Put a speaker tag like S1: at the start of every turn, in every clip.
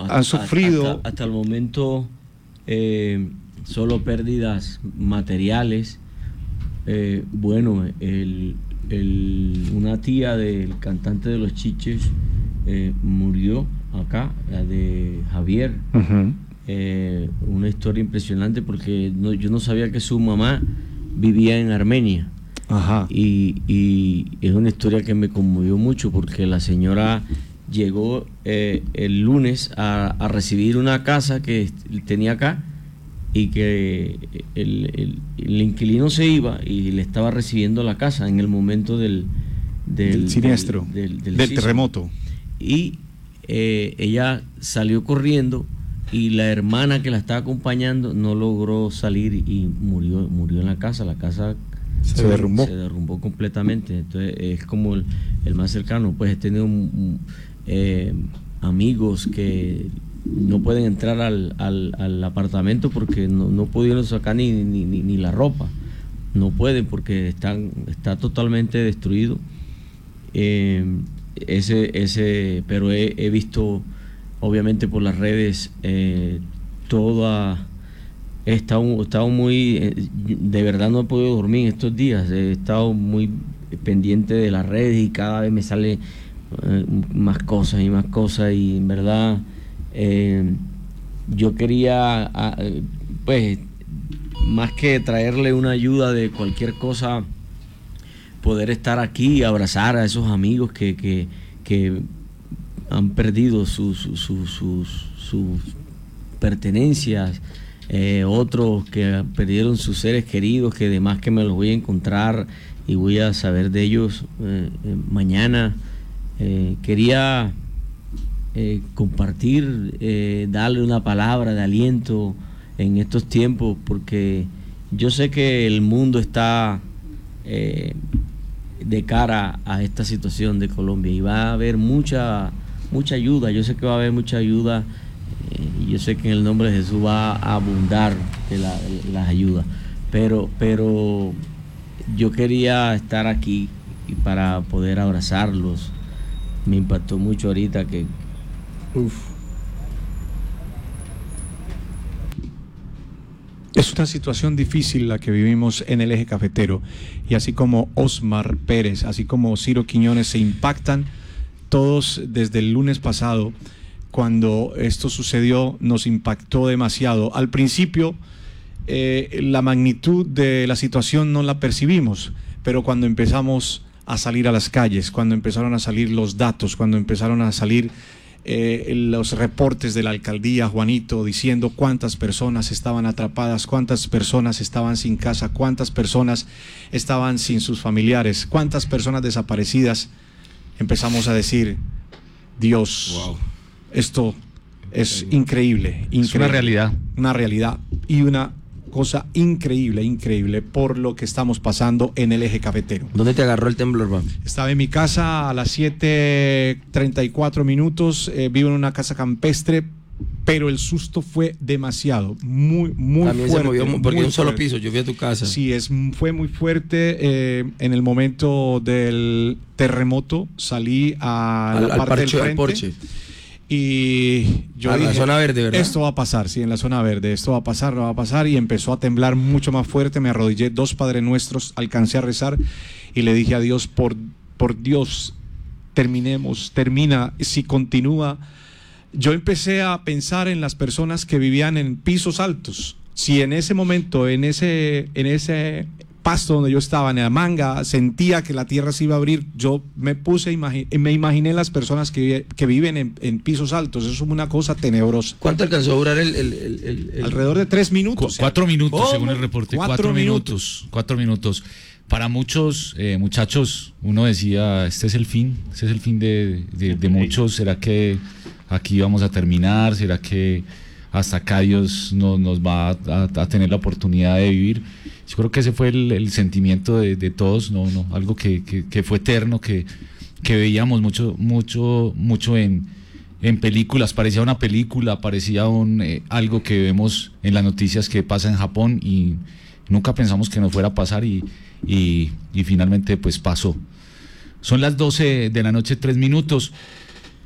S1: han sufrido.
S2: Hasta el momento, solo pérdidas materiales. Bueno, una tía del cantante de Los Chiches murió acá, la de Javier.
S1: Uh-huh.
S2: Una historia impresionante porque yo no sabía que su mamá vivía en Armenia.
S1: Ajá.
S2: Y es una historia que me conmovió mucho porque la señora llegó el lunes a recibir una casa que tenía acá, y que el inquilino se iba y le estaba recibiendo la casa en el momento del
S1: siniestro, del terremoto.
S2: Y ella salió corriendo y la hermana que la estaba acompañando no logró salir y murió en la casa. La casa se derrumbó completamente. Entonces es como el más cercano. Pues he tenido amigos que no pueden entrar al apartamento porque no pudieron sacar ni la ropa. No pueden porque está totalmente destruido. Pero he visto, obviamente, por las redes, he estado muy, de verdad no he podido dormir estos días. He estado muy pendiente de las redes y cada vez me sale más cosas y en verdad yo quería, pues, más que traerle una ayuda de cualquier cosa, poder estar aquí y abrazar a esos amigos que han perdido sus pertenencias, otros que perdieron sus seres queridos, que además que me los voy a encontrar y voy a saber de ellos mañana. Quería compartir, darle una palabra de aliento en estos tiempos, porque yo sé que el mundo está de cara a esta situación de Colombia y va a haber mucha ayuda. Yo sé que va a haber mucha ayuda, y yo sé que en el nombre de Jesús va a abundar las ayudas, pero yo quería estar aquí y para poder abrazarlos. Me impactó mucho ahorita que
S1: Es una situación difícil la que vivimos en el eje cafetero, y así como Osmar Pérez, así como Ciro Quiñones se impactan, todos desde el lunes pasado, cuando esto sucedió, nos impactó demasiado. Al principio la magnitud de la situación no la percibimos, pero cuando empezamos a salir a las calles, cuando empezaron a salir los datos, cuando empezaron a salir los reportes de la alcaldía, Juanito, diciendo cuántas personas estaban atrapadas, cuántas personas estaban sin casa, cuántas personas estaban sin sus familiares, cuántas personas desaparecidas, empezamos a decir, Dios, wow, esto es increíble. Es una realidad y una cosa increíble por lo que estamos pasando en el eje cafetero.
S2: ¿Dónde te agarró el temblor, Juan?
S1: Estaba en mi casa a las 7:34, vivo en una casa campestre, pero el susto fue demasiado, muy
S2: también
S1: fuerte.
S2: Se movió porque un solo piso, yo fui a tu casa.
S1: Sí, fue muy fuerte. En el momento del terremoto salí a la parte del frente. Al porche. Y yo dije,
S2: la zona verde, ¿verdad?
S1: Esto va a pasar, sí, en la zona verde, esto va a pasar, y empezó a temblar mucho más fuerte. Me arrodillé, 2 Padre Nuestros, alcancé a rezar y le dije a Dios, por Dios, termina, si continúa. Yo empecé a pensar en las personas que vivían en pisos altos. Si en ese momento, en ese pasto donde yo estaba, en la manga, sentía que la tierra se iba a abrir, yo me imaginé las personas que viven en pisos altos. Eso es una cosa tenebrosa.
S2: ¿Cuánto alcanzó a durar
S1: alrededor de 3 minutos.
S3: 4 minutos, según el reporte. 4 minutos. 4 minutos. Para muchos muchachos, uno decía, este es el fin de muchos. ¿Será que aquí vamos a terminar? ¿Será que hasta acá Dios nos va a tener la oportunidad de vivir? Yo creo que ese fue el sentimiento de todos, algo que fue eterno, que veíamos mucho en películas. Parecía una película, parecía algo que vemos en las noticias que pasa en Japón, y nunca pensamos que nos fuera a pasar, y finalmente pues pasó. Son las 12 de la noche, 3 minutos.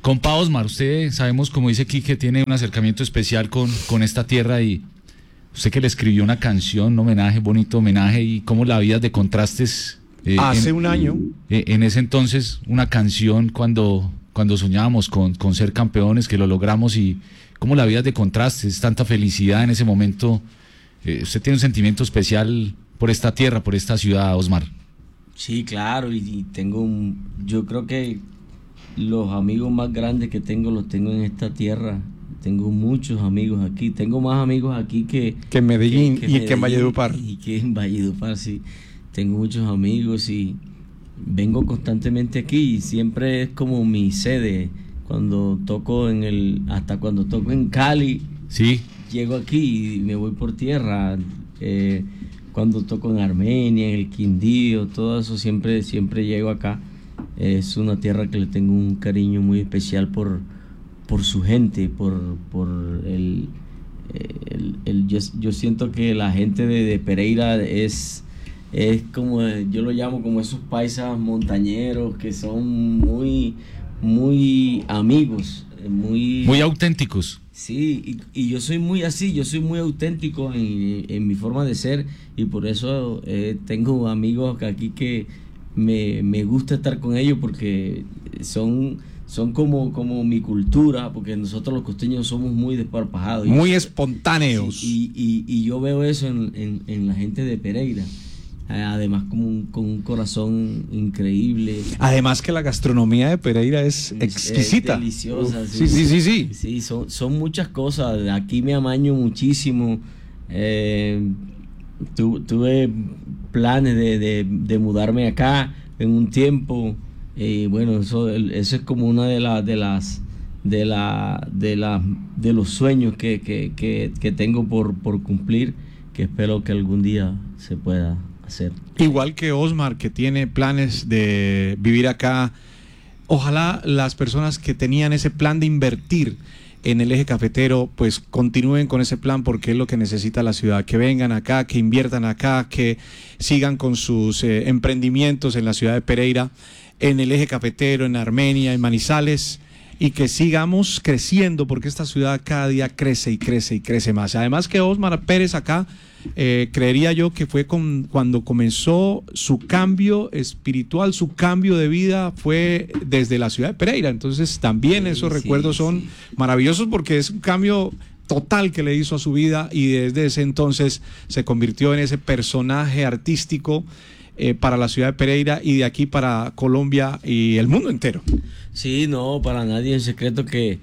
S3: Compa Osmar, usted sabemos, como dice Quique, tiene un acercamiento especial con esta tierra, y usted que le escribió una canción, un homenaje, bonito homenaje, y cómo la vida de contrastes.
S1: Hace un año.
S3: En ese entonces, una canción cuando soñábamos con ser campeones, que lo logramos, y cómo la vida de contrastes, tanta felicidad en ese momento. Usted tiene un sentimiento especial por esta tierra, por esta ciudad, Osmar.
S2: Sí, claro, y yo creo que los amigos más grandes que tengo los tengo en esta tierra. Tengo muchos amigos aquí, tengo más amigos aquí que
S1: en Medellín y que en Valledupar.
S2: Y que en Valledupar, sí. Tengo muchos amigos y vengo constantemente aquí, y siempre es como mi sede. Cuando toco hasta cuando toco en Cali,
S3: sí,
S2: llego aquí y me voy por tierra. Cuando toco en Armenia, en el Quindío, todo eso, siempre llego acá. Es una tierra que le tengo un cariño muy especial por su gente, yo siento que la gente de Pereira es como, yo lo llamo como esos paisas montañeros que son muy amigos,
S3: muy auténticos.
S2: Sí, y yo soy muy así, yo soy muy auténtico en mi forma de ser, y por eso tengo amigos aquí que me gusta estar con ellos, porque son como mi cultura, porque nosotros los costeños somos muy desparpajados.
S1: Muy espontáneos.
S2: Y yo veo eso en la gente de Pereira. Además, con un corazón increíble.
S1: Además que la gastronomía de Pereira es exquisita.
S2: Es deliciosa.
S1: Sí.
S2: Sí, son muchas cosas. Aquí me amaño muchísimo. Tuve planes de mudarme acá en un tiempo. Bueno, eso es como una de los sueños que tengo por cumplir, que espero que algún día se pueda hacer.
S1: Igual que Osmar, que tiene planes de vivir acá. Ojalá las personas que tenían ese plan de invertir en el eje cafetero, pues continúen con ese plan, porque es lo que necesita la ciudad, que vengan acá, que inviertan acá, que sigan con sus emprendimientos en la ciudad de Pereira, en el eje cafetero, en Armenia, en Manizales, y que sigamos creciendo, porque esta ciudad cada día crece y crece y crece más. Además que Osmar Pérez acá, creería yo que fue cuando comenzó su cambio espiritual, su cambio de vida fue desde la ciudad de Pereira. Entonces también esos recuerdos son maravillosos, porque es un cambio total que le hizo a su vida, y desde ese entonces se convirtió en ese personaje artístico para la ciudad de Pereira, y de aquí para Colombia y el mundo entero.
S2: Sí, no, para nadie es secreto que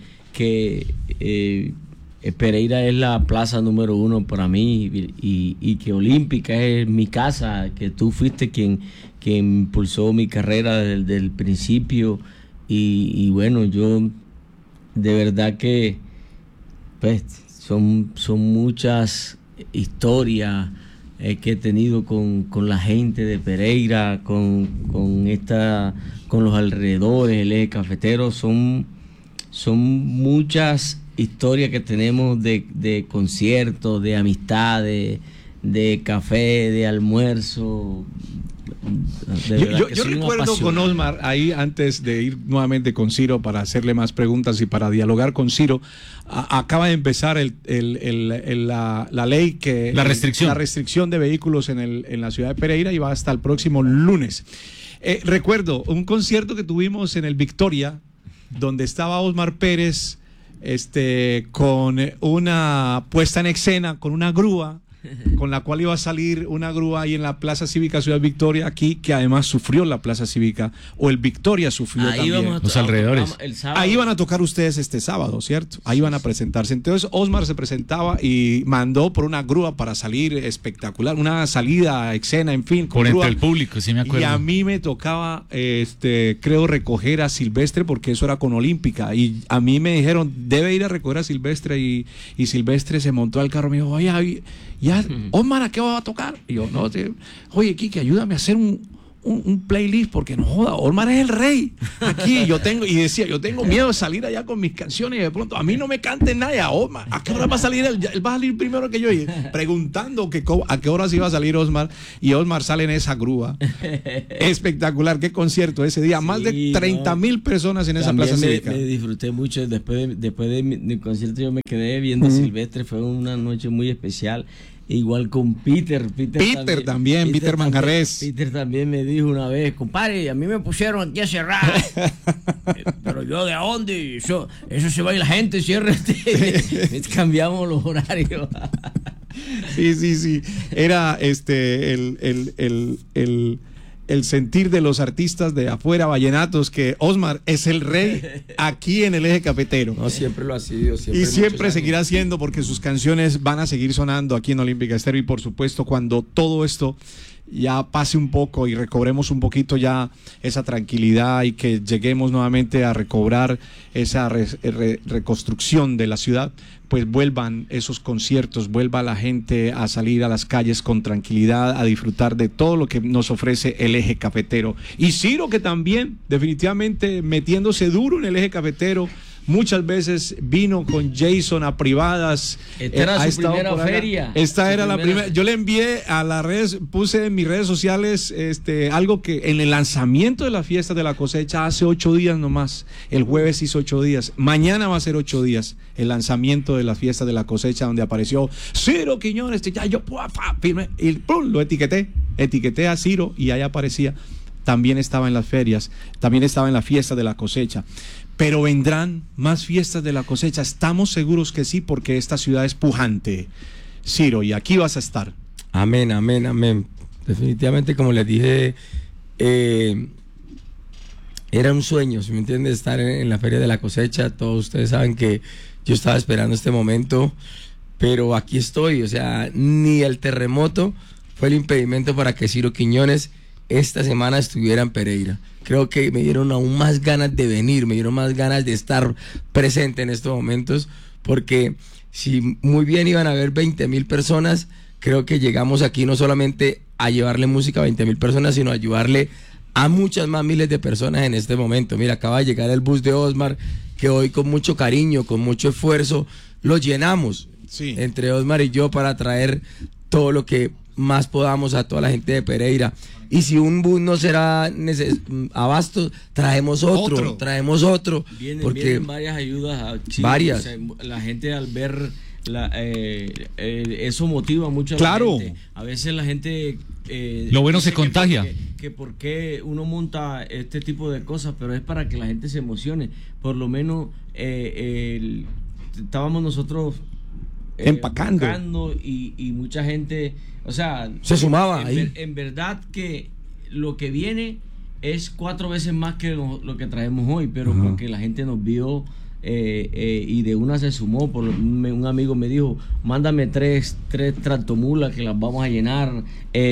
S2: Pereira es la plaza número 1 para mí, y que Olímpica es mi casa, que tú fuiste quien impulsó mi carrera desde el principio, y bueno, yo de verdad que pues son muchas historias que he tenido con la gente de Pereira, con los alrededores, el eje cafetero. Son muchas historias que tenemos de conciertos, de amistades, de café, de almuerzo.
S1: Yo recuerdo con Osmar, ahí antes de ir nuevamente con Ciro para hacerle más preguntas y para dialogar con Ciro, acaba de empezar la ley que...
S3: La restricción
S1: de vehículos en la ciudad de Pereira, y va hasta el próximo lunes. Recuerdo un concierto que tuvimos en el Victoria, donde estaba Osmar Pérez con una puesta en escena, con una grúa, con la cual iba a salir una grúa ahí en la Plaza Cívica Ciudad Victoria, aquí, que además sufrió la Plaza Cívica, o el Victoria sufrió ahí también.
S3: Los alrededores.
S1: Ahí van a tocar ustedes este sábado, ¿cierto? Ahí van a presentarse. Entonces Osmar se presentaba y mandó por una grúa para salir espectacular, una salida, escena, en fin.
S3: Por entre el público, sí me acuerdo.
S1: Y a mí me tocaba, creo, recoger a Silvestre, porque eso era con Olímpica, y a mí me dijeron, debe ir a recoger a Silvestre, y Silvestre se montó al carro y me dijo, oye, ya, Osmar, ¿a qué va a tocar? Y yo, no, oye, Quique, ayúdame a hacer un playlist porque no joda, Osmar es el rey. Aquí yo tengo miedo de salir allá con mis canciones y de pronto a mí no me canten nada. Osmar, ¿a qué hora va a salir él? Él va a salir primero que yo. Y preguntando a qué hora se iba a salir Osmar, y Osmar sale en esa grúa. Espectacular, qué concierto ese día. Más de 30,000 personas en esa plaza cívica.
S2: Me disfruté mucho. Después de mi concierto yo me quedé viendo Silvestre. Fue una noche muy especial. Igual con Peter también, Peter Manjarres. Peter también me dijo una vez, compadre, a mí me pusieron aquí a cerrar. Pero yo, ¿de dónde? Eso se va y la gente cierra. Cambiamos los horarios.
S1: Sí. Era el sentir de los artistas de afuera, vallenatos, que Osmar es el rey aquí en el eje cafetero.
S4: No, siempre lo ha sido.
S1: Y siempre seguirá siendo, porque sus canciones van a seguir sonando aquí en Olímpica Estéreo. Y por supuesto, cuando todo esto ya pase un poco y recobremos un poquito ya esa tranquilidad y que lleguemos nuevamente a recobrar esa reconstrucción de la ciudad, pues vuelvan esos conciertos, vuelva la gente a salir a las calles con tranquilidad, a disfrutar de todo lo que nos ofrece el eje cafetero. Y Ciro, que también definitivamente metiéndose duro en el eje cafetero, muchas veces vino con Jason a privadas.
S2: Esta era su primera feria.
S1: Esta era la primera. Yo le envié a las redes, puse en mis redes sociales algo que en el lanzamiento de la fiesta de la cosecha hace 8 días nomás. El jueves hizo 8 días. Mañana va a ser 8 días el lanzamiento de la fiesta de la cosecha, donde apareció Ciro Quiñones. Ya yo firme y ¡pum! Lo etiqueté a Ciro y ahí aparecía. También estaba en las ferias, también estaba en la fiesta de la cosecha. Pero vendrán más fiestas de la cosecha, estamos seguros que sí, porque esta ciudad es pujante, Ciro, y aquí vas a estar.
S4: Amén. Definitivamente, como les dije, era un sueño, ¿sí me entiendes? Estar en la feria de la cosecha. Todos ustedes saben que yo estaba esperando este momento, pero aquí estoy. O sea, ni el terremoto fue el impedimento para que Ciro Quiñones esta semana estuviera en Pereira. Creo que me dieron aún más ganas de venir, me dieron más ganas de estar presente en estos momentos, porque si muy bien iban a haber 20,000 personas, creo que llegamos aquí no solamente a llevarle música a 20,000 personas, sino a ayudarle a muchas más miles de personas en este momento. Mira, acaba de llegar el bus de Osmar, que hoy con mucho cariño, con mucho esfuerzo, lo llenamos, sí, entre Osmar y yo, para traer todo lo que más podamos a toda la gente de Pereira. Y si un bus no será abasto, traemos otro.
S2: Vienen varias ayudas.
S4: Varias.
S2: O sea, la gente, al ver eso, motiva mucho a
S1: claro,
S2: la gente. A veces la gente
S3: lo bueno se contagia.
S2: Que por qué uno monta este tipo de cosas, pero es para que la gente se emocione. Por lo menos estábamos nosotros
S1: empacando
S2: y mucha gente, o sea,
S4: se sumaba ahí.
S2: En verdad que lo que viene es 4 veces más que lo que traemos hoy, pero porque la gente nos vio y de una se sumó. Un amigo me dijo, mándame 3 tractomulas que las vamos a llenar.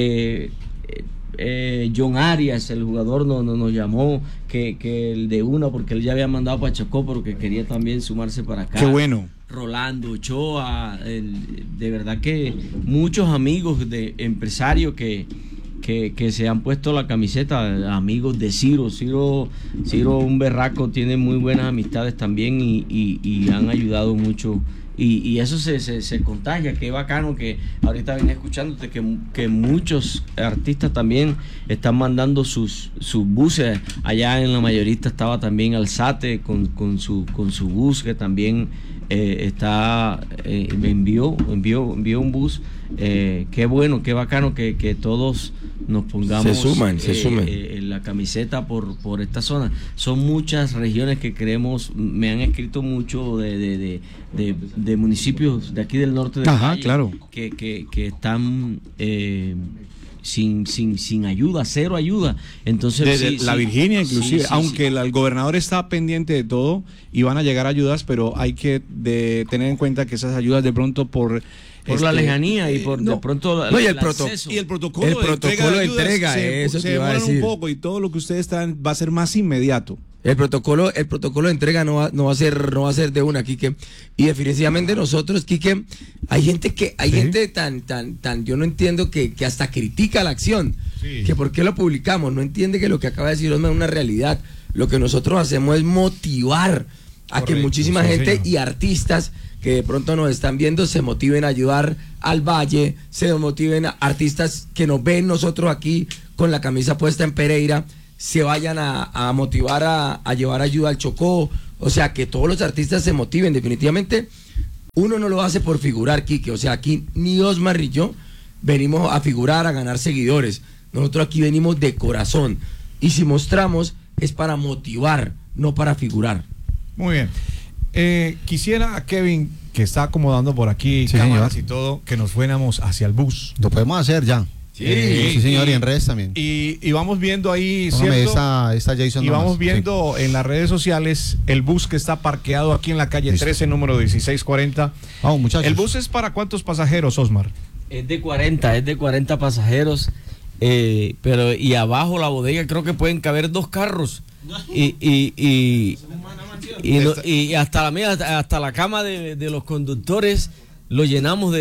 S2: John Arias, el jugador, nos llamó que el de una, porque él ya había mandado para Chocó, porque quería también sumarse para acá.
S1: Qué bueno.
S2: Rolando Ochoa, de verdad que muchos amigos de empresarios que se han puesto la camiseta, amigos de Ciro, un berraco, tiene muy buenas amistades también y han ayudado mucho. Y eso se contagia. Qué bacano que ahorita venía escuchándote que muchos artistas también están mandando sus buses. Allá en la mayorista estaba también Alzate con su bus, que también envió un bus. Qué bueno, qué bacano que todos nos pongamos,
S4: se sumen
S2: la camiseta por esta zona. Son muchas regiones que creemos, me han escrito mucho de municipios de aquí del norte del Valle,
S1: claro,
S2: que están sin ayuda, cero ayuda. Entonces
S1: la Virginia inclusive, aunque el gobernador está pendiente de todo y van a llegar ayudas, pero hay que tener en cuenta que esas ayudas de pronto por
S2: la lejanía y por de pronto
S1: y el protocolo de entrega se demoran un poco, y todo lo que ustedes están va a ser más inmediato.
S4: El protocolo de entrega no va a ser de una, Quique. Y definitivamente nosotros, Quique, hay gente tan, yo no entiendo que hasta critica la acción.
S1: Sí.
S4: que por qué lo publicamos, no entiende que lo que acaba de decir Osmar es una realidad. Lo que nosotros hacemos es motivar a que
S1: Correcto,
S4: muchísima
S1: sí,
S4: gente
S1: señor.
S4: y artistas que de pronto nos están viendo se motiven a ayudar al Valle, se motiven a artistas que nos ven nosotros aquí con la camisa puesta en Pereira, se vayan a motivar a llevar ayuda al Chocó, o sea, que todos los artistas se motiven. Definitivamente uno no lo hace por figurar, Quique, o sea, aquí ni Osmar ni yo venimos a figurar, a ganar seguidores, nosotros aquí venimos de corazón, y si mostramos es para motivar, no para figurar.
S1: Muy bien. Quisiera a Kevin, que está acomodando por aquí
S5: Sí,
S1: cámaras
S5: señor.
S1: y todo, que nos fuéramos hacia el bus.
S5: Lo podemos hacer ya. Sí, señor, y en redes también.
S1: Y vamos viendo ahí,
S5: Tómame
S1: ¿cierto?
S5: esta Jason
S1: Y
S5: nomás.
S1: vamos viendo en las redes sociales el bus que está parqueado aquí en la calle
S5: Listo.
S1: 13, número 1640.
S5: Sí. Vamos, muchachos.
S1: ¿El bus es para cuántos pasajeros, Osmar?
S2: Es de 40 pasajeros, pero y abajo la bodega creo que pueden caber 2 carros y hasta la cama de los conductores lo llenamos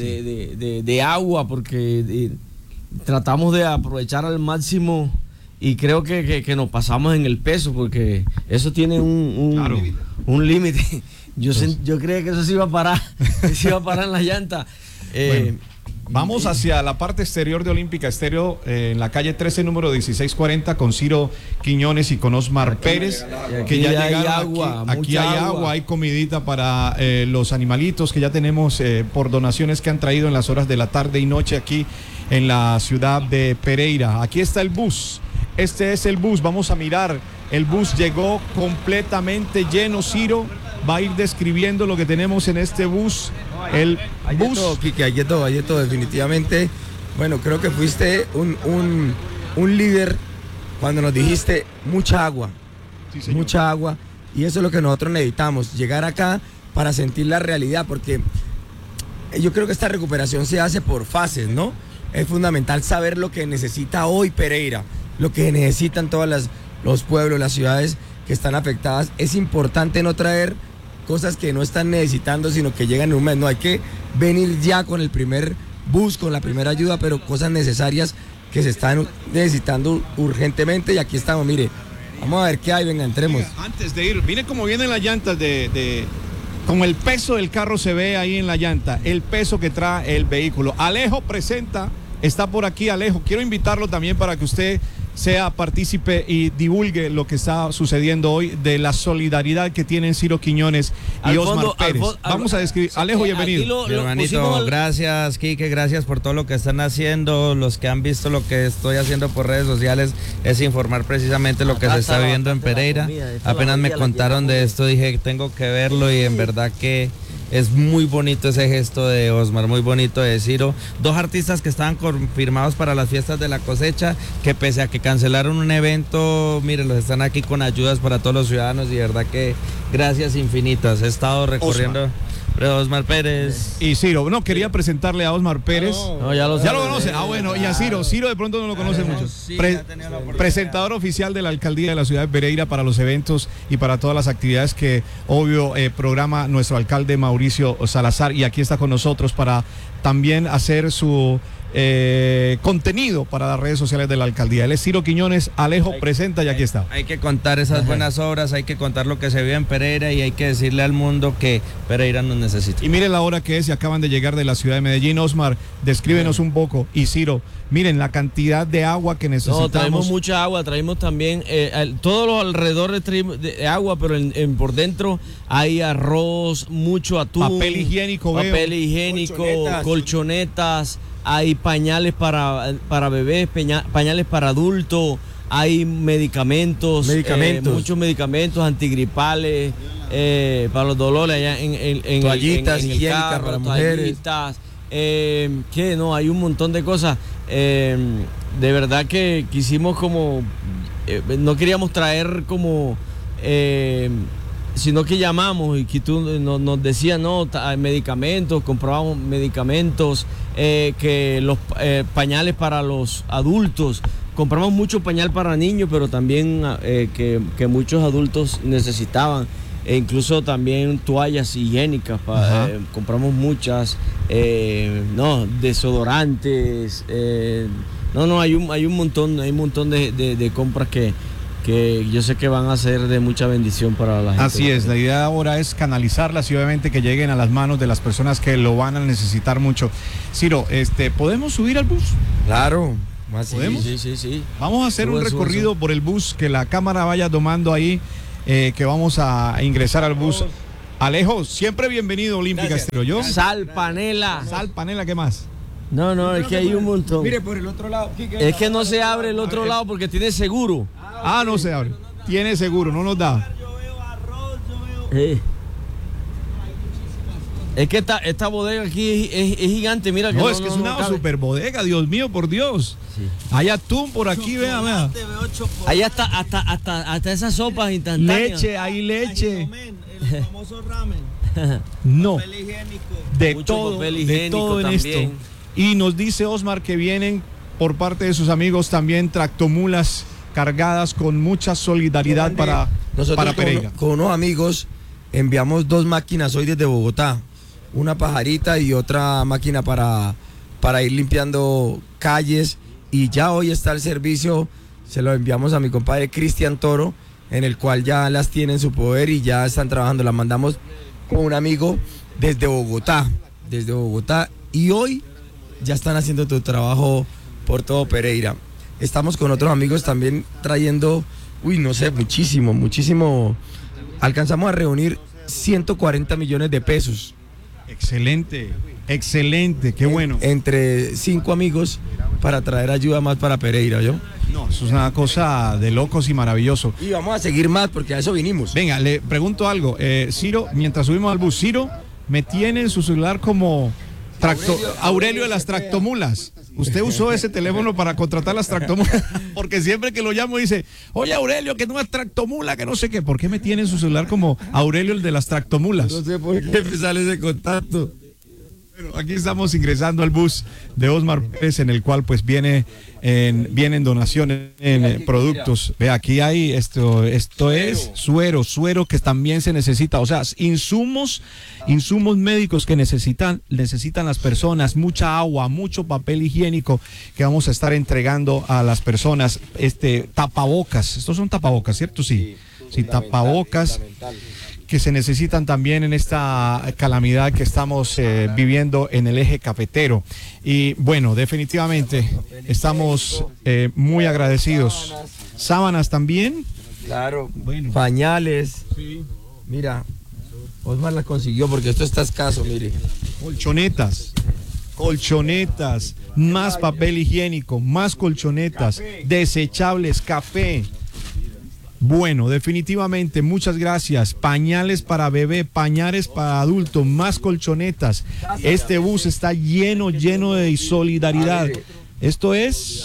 S2: de agua porque tratamos de aprovechar al máximo y creo que nos pasamos en el peso porque eso tiene
S1: Claro.
S2: un límite. Yo creía que eso se iba a parar, se iba a parar en la llanta.
S1: Bueno, vamos hacia la parte exterior de Olímpica Estéreo, en la calle 13, número 1640, con Ciro Quiñones y con Osmar Pérez, que
S2: aquí
S1: ya
S2: hay
S1: llegaron
S2: agua,
S1: aquí
S2: mucha
S1: hay agua, hay comidita para los animalitos que ya tenemos por donaciones que han traído en las horas de la tarde y noche aquí en la ciudad de Pereira. Aquí está el bus. Este es el bus, vamos a mirar. El bus llegó completamente lleno. Ciro va a ir describiendo lo que tenemos en este bus. El
S4: Hay de
S1: bus.
S4: todo, Quique, hay de todo, definitivamente. Bueno, creo que fuiste un líder cuando nos dijiste mucha agua,
S1: Sí, señor.
S4: mucha agua, y eso es lo que nosotros necesitamos, llegar acá para sentir la realidad, porque yo creo que esta recuperación se hace por fases, ¿no? Es fundamental saber lo que necesita hoy Pereira, lo que necesitan todos los pueblos, las ciudades que están afectadas. Es importante no traer cosas que no están necesitando, sino que llegan en un mes. No hay que venir ya con el primer bus, con la primera ayuda, pero cosas necesarias que se están necesitando urgentemente. Y aquí estamos, mire, vamos a ver qué hay, venga, entremos.
S1: Oiga, antes de ir, mire cómo vienen las llantas como el peso del carro se ve ahí en la llanta, el peso que trae el vehículo. Alejo presenta, está por aquí Alejo. Quiero invitarlo también para que usted sea partícipe y divulgue lo que está sucediendo hoy, de la solidaridad que tienen Ciro Quiñones y Osmar Pérez. Vamos a describir. Alejo, bienvenido.
S6: Mi hermanito, gracias, Quique, gracias por todo lo que están haciendo. Los que han visto lo que estoy haciendo por redes sociales es informar precisamente lo que se está viviendo en Pereira. Apenas me contaron de esto, dije tengo que verlo y en verdad que es muy bonito ese gesto de Osmar, muy bonito de Ciro. 2 artistas que estaban confirmados para las fiestas de la cosecha, que pese a que cancelaron un evento, miren, los están aquí con ayudas para todos los ciudadanos y de verdad que gracias infinitas. He estado recorriendo... Osmar Pérez.
S1: Y Ciro, no, quería presentarle a Osmar Pérez.
S2: No, ya lo
S1: conoce. Ah, bueno, y a Ciro. Ciro de pronto no lo conoce mucho. Presentador oficial de la alcaldía de la ciudad de Pereira para los eventos y para todas las actividades que, obvio, programa nuestro alcalde Mauricio Salazar. Y aquí está con nosotros para también hacer su contenido para las redes sociales de la alcaldía. Él es Ciro Quiñones. Alejo presenta y aquí está.
S6: Hay que contar esas buenas obras, hay que contar lo que se vive en Pereira y hay que decirle al mundo que Pereira nos necesita.
S1: Y miren la hora que es y acaban de llegar de la ciudad de Medellín. Osmar, descríbenos un poco. Y Ciro, miren la cantidad de agua que necesitamos.
S2: No, traemos mucha agua, traemos también todos los alrededores de agua, pero por dentro hay arroz, mucho atún,
S1: Papel higiénico,
S2: papel
S1: veo.
S2: higiénico, colchonetas, hay pañales para bebés, pañales para adultos, hay medicamentos. Muchos medicamentos antigripales, para los dolores allá en
S4: Toallitas
S2: el
S4: higiénicas
S2: carro,
S4: para mujeres.
S2: toallitas, que no, hay un montón de cosas. De verdad que quisimos como, no queríamos traer como, sino que llamamos y que tú nos decías, no, medicamentos, comprábamos medicamentos, que los pañales para los adultos, compramos mucho pañal para niños, pero también que muchos adultos necesitaban. E incluso también toallas higiénicas, compramos muchas, desodorantes, No, hay un montón de compras que yo sé que van a ser de mucha bendición para la gente.
S1: Así es, la idea ahora es canalizarlas y obviamente que lleguen a las manos de las personas que lo van a necesitar mucho. Ciro, ¿podemos subir al bus?
S4: Claro.
S1: ¿Podemos?
S2: Sí.
S1: Vamos a hacer un recorrido por el bus, que la cámara vaya tomando ahí, que vamos a ingresar al bus. Alejo, siempre bienvenido a Olímpica Estéreo. ¿Yo?
S2: Sal, panela,
S1: ¿qué más?
S2: No, es que hay un montón.
S4: Mire, por el otro lado.
S2: Es que no se abre el otro lado porque tiene seguro.
S1: No se abre. Tiene seguro, no nos da.
S2: Es que esta bodega aquí es gigante, mira.
S1: No, es que es una super bodega, Dios mío, por Dios. Sí. Hay atún por aquí, vea.
S2: Ahí hasta esas sopas instantáneas.
S1: Hay leche.
S7: El famoso ramen.
S1: No.
S7: Papel higiénico.
S1: De todo en
S2: también.
S1: esto. Y nos dice Osmar que vienen por parte de sus amigos también tractomulas cargadas con mucha solidaridad para Pereira.
S4: Con unos amigos enviamos 2 máquinas hoy desde Bogotá, una pajarita y otra máquina para ir limpiando calles, y ya hoy está el servicio, se lo enviamos a mi compadre Cristian Toro, en el cual ya las tiene en su poder y ya están trabajando. Las mandamos con un amigo desde Bogotá, y hoy ya están haciendo tu trabajo por todo Pereira. Estamos con otros amigos también trayendo, muchísimo. Alcanzamos a reunir 140 millones de pesos.
S1: Excelente, qué bueno.
S4: Entre 5 amigos para traer ayuda más para Pereira, ¿yo?
S1: No, eso es una cosa de locos y maravilloso.
S4: Y vamos a seguir más porque a eso vinimos.
S1: Venga, le pregunto algo. Ciro, mientras subimos al bus, Ciro me tiene en su celular como Aurelio de las tractomulas. ¿Usted usó ese teléfono para contratar las tractomulas? Porque siempre que lo llamo dice, oye Aurelio, que no es tractomula, que no sé qué. ¿Por qué me tiene en su celular como Aurelio el de las tractomulas?
S4: No sé por qué me sale ese contacto.
S1: Bueno, aquí estamos ingresando al bus de Osmar Pérez, en el cual pues vienen donaciones en productos. Ve, aquí hay esto es suero que también se necesita, o sea, insumos médicos que necesitan las personas, mucha agua, mucho papel higiénico que vamos a estar entregando a las personas, tapabocas, estos son tapabocas, ¿cierto? Sí, tapabocas que se necesitan también en esta calamidad que estamos viviendo en el eje cafetero. Y bueno, definitivamente estamos muy agradecidos. ¿Sábanas también?
S4: Claro, bueno. Pañales. Sí. Mira, Osmar las consiguió porque esto está escaso, mire. Colchonetas, más papel higiénico, más colchonetas, desechables, café. Bueno, definitivamente, muchas gracias. Pañales para bebé, pañales para adulto, más colchonetas. Este bus está lleno de solidaridad. Esto es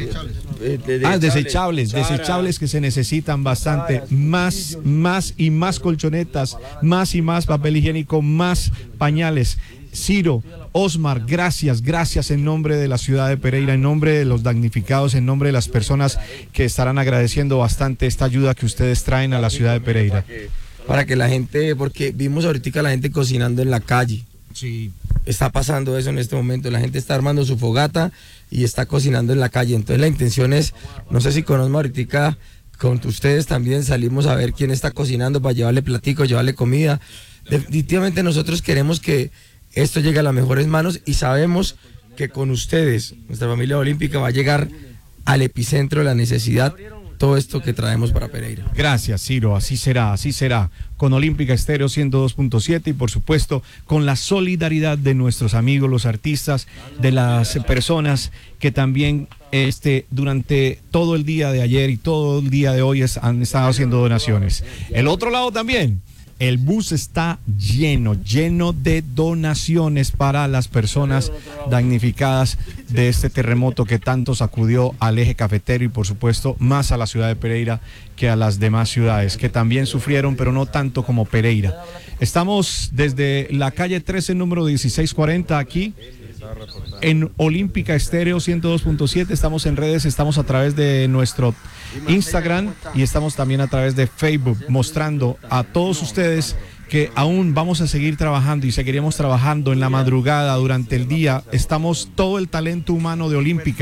S4: desechables que se necesitan bastante. Más y más colchonetas, más y más papel higiénico, más pañales. Ciro, Osmar, gracias en nombre de la ciudad de Pereira, en nombre de los damnificados, en nombre de las personas que estarán agradeciendo bastante esta ayuda que ustedes traen a la ciudad de Pereira. Para que la gente, porque vimos ahorita la gente cocinando en la calle. Sí. Está pasando eso en este momento, la gente está armando su fogata y está cocinando en la calle. Entonces la intención es, no sé si con Osmar ahorita, con ustedes también salimos a ver quién está cocinando para llevarle platicos, llevarle comida. Definitivamente nosotros queremos que esto llegue a las mejores manos y sabemos que con ustedes, nuestra familia olímpica, va a llegar al epicentro de la necesidad todo esto que traemos para Pereira. Gracias, Ciro, así será, con Olímpica Estéreo 102.7 y por supuesto con la solidaridad de nuestros amigos, los artistas, de las personas que también durante todo el día de ayer y todo el día de hoy han estado haciendo donaciones. El otro lado también. El bus está lleno de donaciones para las personas damnificadas de este terremoto que tanto sacudió al eje cafetero y por supuesto más a la ciudad de Pereira que a las demás ciudades que también sufrieron, pero no tanto como Pereira. Estamos desde la calle 13, número 1640 aquí en Olímpica Estéreo 102.7, estamos en redes, estamos a través de nuestro Instagram y estamos también a través de Facebook mostrando a todos ustedes que aún vamos a seguir trabajando y seguiremos trabajando en la madrugada, durante el día. Estamos todo el talento humano de Olímpica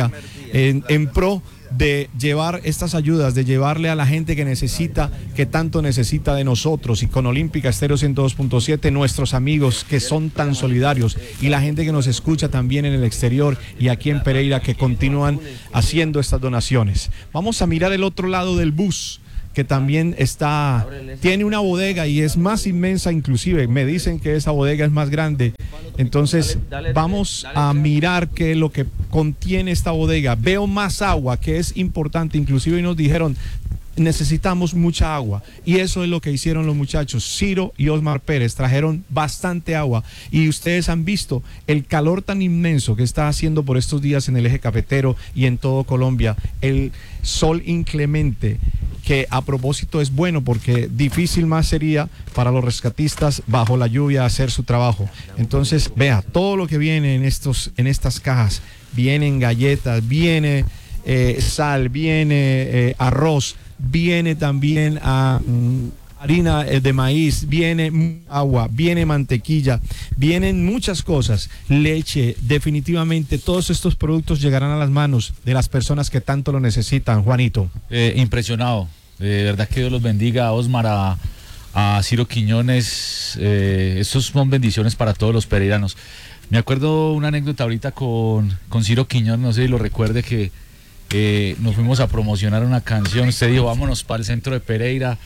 S1: en pro de llevar estas ayudas, de llevarle a la gente que necesita, que tanto necesita de nosotros. Y con Olímpica Estéreo 102.7, nuestros amigos que son tan solidarios y la gente que nos escucha también en el exterior y aquí en Pereira, que continúan haciendo estas donaciones. Vamos a mirar el otro lado del bus, que también tiene una bodega y es más inmensa, inclusive me dicen que esa bodega es más grande. Entonces vamos a mirar qué es lo que contiene esta bodega. Veo más agua, que es importante, inclusive nos dijeron necesitamos mucha agua, y eso es lo que hicieron los muchachos. Ciro y Osmar Pérez trajeron bastante agua, y ustedes han visto el calor tan inmenso que está haciendo por estos días en el eje cafetero y en todo Colombia, el sol inclemente, que a propósito es bueno porque difícil más sería para los rescatistas bajo la lluvia hacer su trabajo. Entonces vea todo lo que viene en estas cajas. Vienen galletas, viene sal, viene arroz, viene también harina de maíz, viene agua, viene mantequilla, vienen muchas cosas, leche. Definitivamente todos estos productos llegarán a las manos de las personas que tanto lo necesitan. Juanito.
S3: Impresionado, de verdad que Dios los bendiga, a Osmar, a Ciro Quiñones. Estos son bendiciones para todos los pereiranos. Me acuerdo una anécdota ahorita con Ciro Quiñones, no sé si lo recuerde, que nos fuimos a promocionar una canción. Usted dijo vámonos para el centro de Pereira.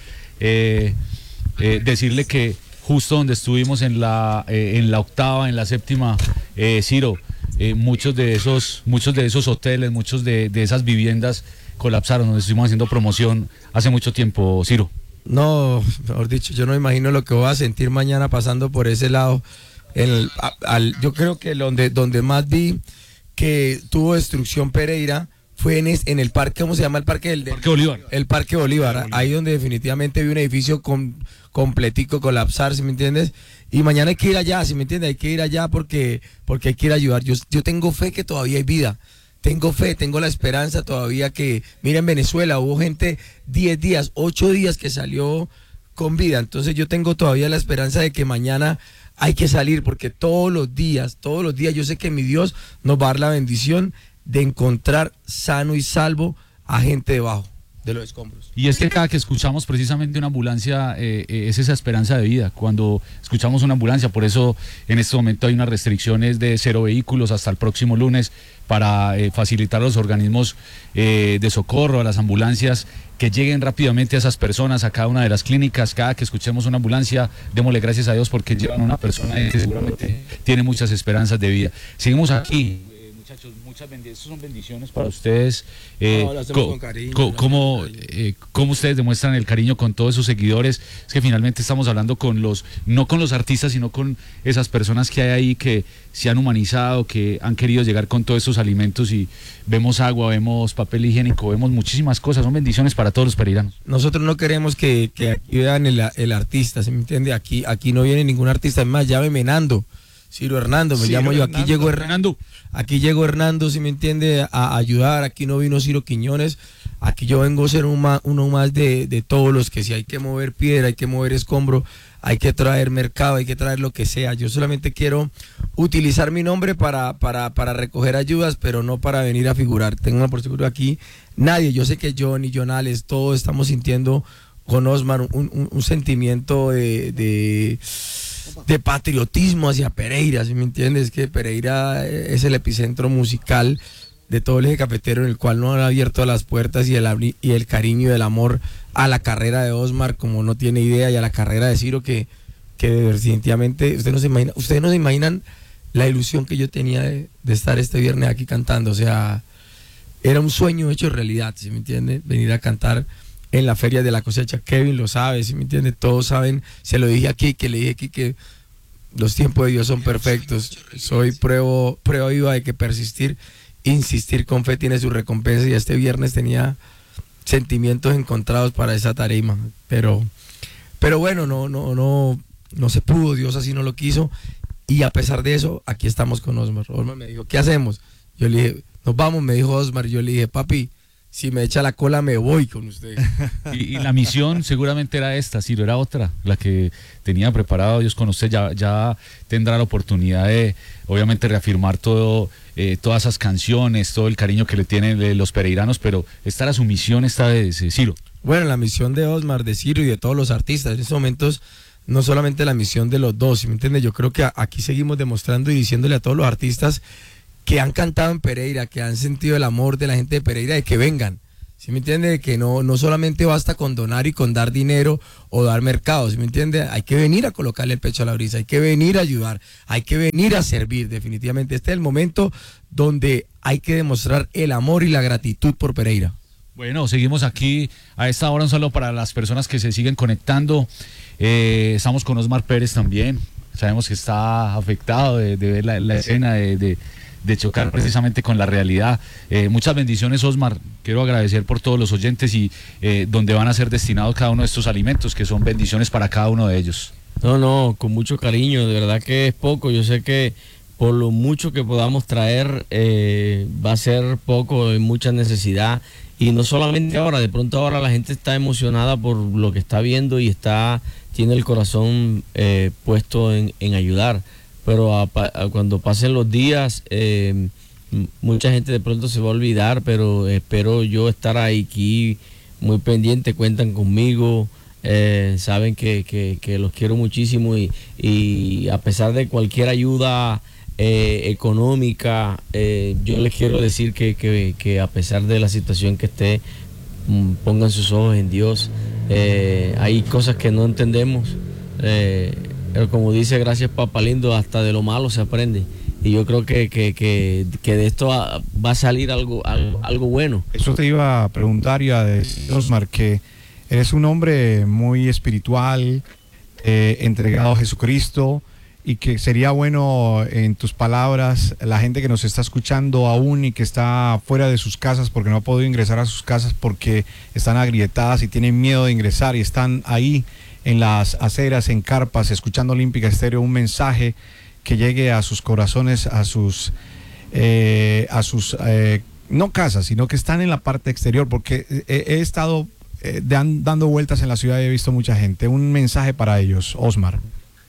S3: Decirle que justo donde estuvimos en la octava, en la séptima, Ciro, muchos de esos hoteles, muchos de esas viviendas colapsaron, donde estuvimos haciendo promoción hace mucho tiempo, Ciro.
S4: No, mejor dicho, yo no imagino lo que voy a sentir mañana pasando por ese lado. Yo creo que donde más vi que tuvo destrucción Pereira fue en el parque, ¿cómo se llama el parque?
S3: Parque Bolívar.
S4: El Parque Bolívar, ahí donde definitivamente vi un edificio completico colapsar, ¿sí me entiendes? Y mañana hay que ir allá, ¿sí me entiendes? Hay que ir allá porque hay que ir a ayudar. Yo tengo fe que todavía hay vida. Tengo fe, tengo la esperanza todavía que, mira, en Venezuela hubo gente 10 días, 8 días que salió con vida. Entonces yo tengo todavía la esperanza de que mañana hay que salir, porque todos los días yo sé que mi Dios nos va a dar la bendición de encontrar sano y salvo a gente debajo de los escombros.
S3: Y es que cada que escuchamos precisamente una ambulancia, es esa esperanza de vida. Cuando escuchamos una ambulancia, por eso en este momento hay unas restricciones de 0 vehículos hasta el próximo lunes para facilitar a los organismos de socorro, a las ambulancias, que lleguen rápidamente a esas personas, a cada una de las clínicas. Cada que escuchemos una ambulancia, démosle gracias a Dios porque llevan a una persona que seguramente tiene muchas esperanzas de vida. Seguimos aquí. Muchachos, estas son bendiciones para ustedes. ¿Cómo ustedes demuestran el cariño con todos sus seguidores? Es que finalmente estamos hablando no con los artistas, sino con esas personas que hay ahí que se han humanizado, que han querido llegar con todos estos alimentos, y vemos agua, vemos papel higiénico, vemos muchísimas cosas. Son bendiciones para todos los pereiranos.
S4: Nosotros no queremos que aquí vean el artista, ¿se me entiende? Aquí no viene ningún artista, es más, llámeme Nando. Ciro Hernando, me llamo yo, aquí llegó Hernando. Aquí llegó Hernando, si me entiende, a ayudar. Aquí no vino Ciro Quiñones, aquí yo vengo a ser uno más de todos los que, si hay que mover piedra, hay que mover escombro, hay que traer mercado, hay que traer lo que sea. Yo solamente quiero utilizar mi nombre para recoger ayudas, pero no para venir a figurar. Tengo por seguro aquí nadie. Yo sé que Johnny, Jonales, todos estamos sintiendo con Osmar un sentimiento de patriotismo hacia Pereira, ¿sí me entiendes? Que Pereira es el epicentro musical de todo el eje cafetero, en el cual nos han abierto las puertas, y el cariño y el amor a la carrera de Osmar, como no tiene idea, y a la carrera de Ciro, que definitivamente ustedes no se imaginan la ilusión que yo tenía de estar este viernes aquí cantando. O sea, era un sueño hecho realidad, ¿sí me entiende? Venir a cantar en la Feria de la Cosecha. Kevin lo sabe, ¿sí me entiende? Todos saben, se lo dije aquí, que le dije aquí que los tiempos de Dios son perfectos. Soy prueba viva de que persistir, insistir con fe tiene su recompensa, y este viernes tenía sentimientos encontrados para esa tarima, pero bueno, no se pudo, Dios así no lo quiso, y a pesar de eso, aquí estamos con Osmar. Osmar me dijo, ¿qué hacemos? Yo le dije, nos vamos, me dijo Osmar. Yo le dije, papi, Si me echa la cola, me voy con usted.
S3: Y la misión seguramente era esta, Ciro, era otra, la que tenía preparado Dios con usted. Ya tendrá la oportunidad de, obviamente, reafirmar todas esas canciones, todo el cariño que le tienen los pereiranos, pero esta era su misión esta vez, Ciro.
S4: Bueno, la misión de Osmar, de Ciro y de todos los artistas en estos momentos, no solamente la misión de los dos, ¿sí me entiende? Yo creo que aquí seguimos demostrando y diciéndole a todos los artistas que han cantado en Pereira, que han sentido el amor de la gente de Pereira, de que vengan, ¿sí me entiende? Que no solamente basta con donar y con dar dinero o dar mercado, ¿sí me entiende? Hay que venir a colocarle el pecho a la brisa, hay que venir a ayudar, hay que venir a servir, definitivamente. Este es el momento donde hay que demostrar el amor y la gratitud por Pereira.
S3: Bueno, seguimos aquí a esta hora. Un saludo para las personas que se siguen conectando. Estamos con Osmar Pérez también. Sabemos que está afectado de ver la escena, de chocar precisamente con la realidad. Muchas bendiciones, Osmar. Quiero agradecer por todos los oyentes y donde van a ser destinados cada uno de estos alimentos, que son bendiciones para cada uno de ellos.
S2: No, con mucho cariño. De verdad que es poco. Yo sé que por lo mucho que podamos traer va a ser poco, hay mucha necesidad. Y no solamente ahora, de pronto ahora la gente está emocionada por lo que está viendo y tiene el corazón puesto en ayudar. Pero cuando pasen los días, mucha gente de pronto se va a olvidar, pero espero yo estar aquí muy pendiente, cuentan conmigo, saben que los quiero muchísimo y a pesar de cualquier ayuda económica, yo les quiero decir que a pesar de la situación que esté, pongan sus ojos en Dios. Hay cosas que no entendemos, pero como dice Gracias Papa Lindo, hasta de lo malo se aprende, y yo creo que de esto va a salir algo bueno.
S1: Eso te iba a preguntar y a decir, Osmar, que eres un hombre muy espiritual, entregado a Jesucristo, y que sería bueno, en tus palabras, la gente que nos está escuchando aún y que está fuera de sus casas porque no ha podido ingresar a sus casas porque están agrietadas y tienen miedo de ingresar y están ahí en las aceras, en carpas, escuchando Olímpica Estéreo, un mensaje que llegue a sus corazones, a sus no casas, sino que están en la parte exterior, porque he estado dando vueltas en la ciudad y he visto mucha gente. Un mensaje para ellos, Osmar.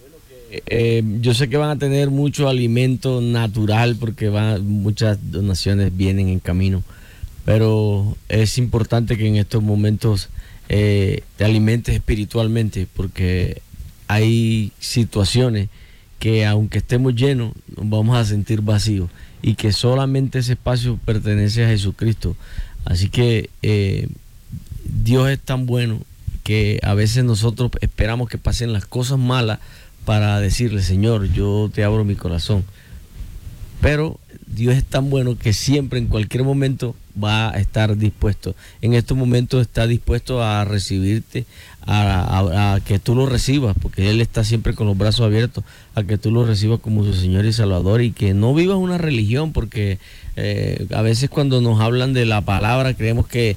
S2: Yo sé que van a tener mucho alimento natural porque muchas donaciones vienen en camino, pero es importante que en estos momentos te alimentes espiritualmente, porque hay situaciones que aunque estemos llenos nos vamos a sentir vacíos y que solamente ese espacio pertenece a Jesucristo. Así que Dios es tan bueno que a veces nosotros esperamos que pasen las cosas malas para decirle: Señor, yo te abro mi corazón. Pero Dios es tan bueno que siempre, en cualquier momento, va a estar dispuesto. En estos momentos está dispuesto a recibirte, a que tú lo recibas, porque Él está siempre con los brazos abiertos, a que tú lo recibas como su Señor y Salvador, y que no vivas una religión, porque a veces cuando nos hablan de la palabra creemos que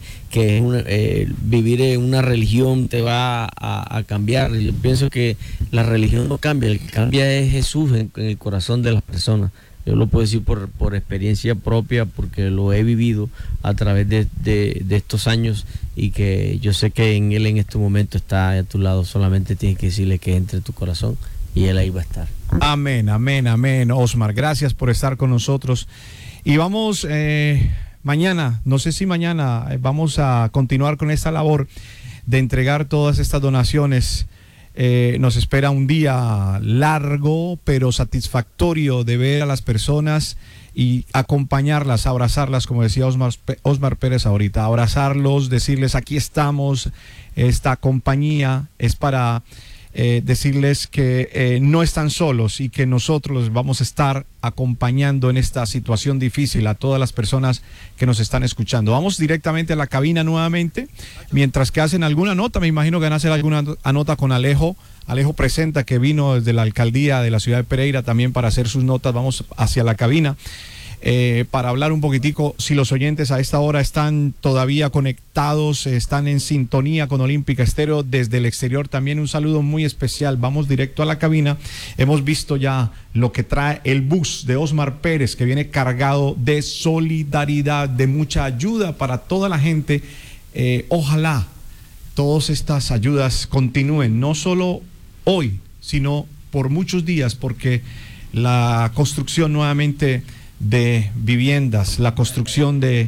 S2: vivir en una religión te va a cambiar. Yo pienso que la religión no cambia, el que cambia es Jesús en el corazón de las personas. Yo lo puedo decir por experiencia propia, porque lo he vivido a través de estos años, y que yo sé que en Él en este momento está a tu lado. Solamente tienes que decirle que entre en tu corazón y Él ahí va a estar.
S1: Amén, amén, amén. Osmar, gracias por estar con nosotros. Y vamos mañana, no sé si mañana vamos a continuar con esta labor de entregar todas estas donaciones. Nos espera un día largo pero satisfactorio de ver a las personas y acompañarlas, abrazarlas, como decía Osmar Pérez ahorita, abrazarlos, decirles: aquí estamos, esta compañía es para decirles que no están solos y que nosotros los vamos a estar acompañando en esta situación difícil a todas las personas que nos están escuchando. Vamos directamente a la cabina nuevamente, mientras que hacen alguna nota. Me imagino que van a hacer alguna nota con Alejo. Alejo Presenta, que vino desde la alcaldía de la ciudad de Pereira también para hacer sus notas. Vamos hacia la cabina. para hablar un poquitico, si los oyentes a esta hora están todavía conectados, están en sintonía con Olímpica Estéreo desde el exterior. También un saludo muy especial. Vamos directo a la cabina. Hemos visto ya lo que trae el bus de Osmar Pérez, que viene cargado de solidaridad, de mucha ayuda para toda la gente. Ojalá todas estas ayudas continúen, no solo hoy, sino por muchos días, porque la construcción nuevamente de viviendas, la construcción de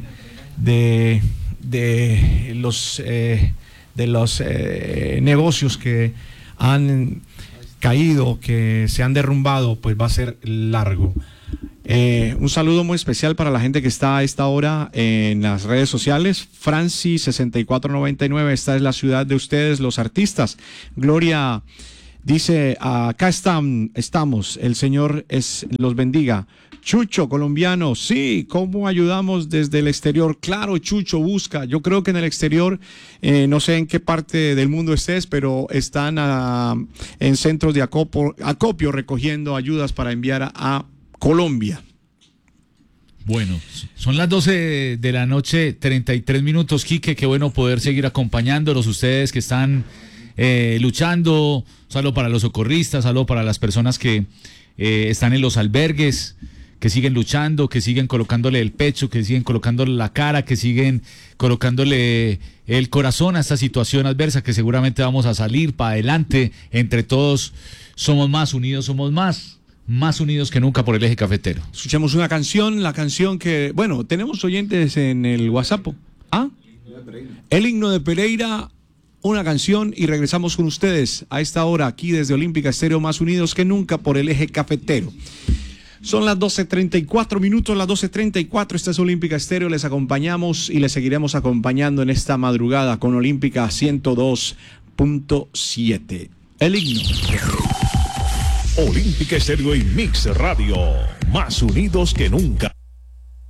S1: los negocios que han caído, que se han derrumbado, pues va a ser largo. Un saludo muy especial para la gente que está a esta hora en las redes sociales. Francis6499, esta es la ciudad de ustedes, los artistas. Gloria dice, acá estamos, el Señor los bendiga. Chucho, colombiano, sí, ¿cómo ayudamos desde el exterior? Claro, Chucho, busca. Yo creo que en el exterior, no sé en qué parte del mundo estés, pero están en centros de acopio recogiendo ayudas para enviar a Colombia.
S3: Bueno, son las 12 de la noche, 33 minutos, Quique, qué bueno poder seguir acompañándolos, ustedes que están luchando. Saludo para los socorristas, saludo para las personas que están en los albergues, que siguen luchando, que siguen colocándole el pecho, que siguen colocándole la cara, que siguen colocándole el corazón a esta situación adversa, que seguramente vamos a salir para adelante. Entre todos somos más unidos, somos más unidos que nunca por el eje cafetero.
S1: Escuchamos una canción, la canción que, bueno, tenemos oyentes en el WhatsApp. ¿Ah? El himno de Pereira, una canción, y regresamos con ustedes a esta hora aquí desde Olímpica Estéreo, más unidos que nunca por el eje cafetero. Son las 12:34 minutos, las 12:34, esta es Olímpica Estéreo, les acompañamos y les seguiremos acompañando en esta madrugada con Olímpica 102.7. El himno.
S8: Olímpica Estéreo y Mix Radio, más unidos que nunca.